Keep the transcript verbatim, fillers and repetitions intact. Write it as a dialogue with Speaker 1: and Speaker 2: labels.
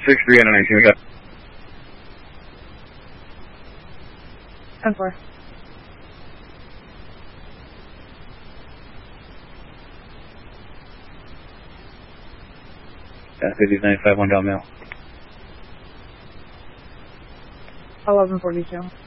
Speaker 1: six three out of nineteen, we got.
Speaker 2: ten four.
Speaker 1: Yeah, fifty ninety-five, one down mail.
Speaker 2: eleven forty-two.